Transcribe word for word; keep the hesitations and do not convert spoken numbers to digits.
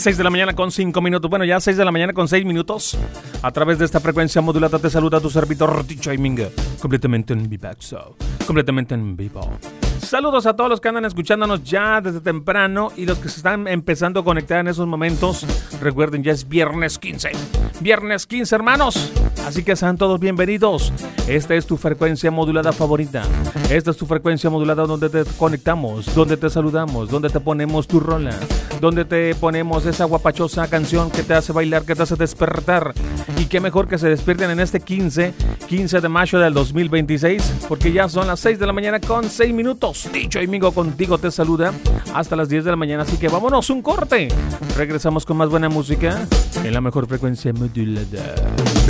seis de la mañana con cinco minutos. Bueno, ya seis de la mañana con seis minutos. A través de esta frecuencia modulada te saluda tu servidor Ticho Ayminga. Completamente en vivo. Completamente en vivo. Saludos a todos los que andan escuchándonos ya desde temprano y los que se están empezando a conectar en esos momentos. Recuerden, ya es viernes quince. Viernes quince, hermanos. Así que sean todos bienvenidos. Esta es tu frecuencia modulada favorita. Esta es tu frecuencia modulada donde te conectamos, donde te saludamos, donde te ponemos tu rola, donde te ponemos esa guapachosa canción que te hace bailar, que te hace despertar. Y qué mejor que se despierten en este quince, quince de mayo del dos mil veintiséis, porque ya son las seis de la mañana con seis minutos. Dicho Aymingo contigo te saluda hasta las diez de la mañana, así que vámonos un corte. Regresamos con más buena música en la mejor frecuencia modulada.